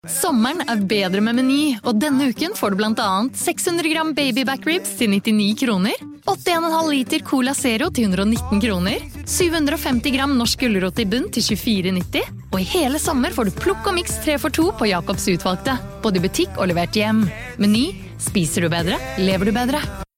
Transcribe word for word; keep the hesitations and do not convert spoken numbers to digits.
Sommeren er bedre med Meny, og denne uken får du blant annet seks hundre gram baby back ribs til nittini kroner, åtte komma fem liter Cola Zero til hundre og nitten kroner, syv hundre og femti gram norsk gulrot i bunn til tjuefire nitti, og i hele sommer får du plukk og miks tre for to på Jakobs utvalgte, både i butikk og levert hjem. Meny, spiser du bedre, lever du bedre.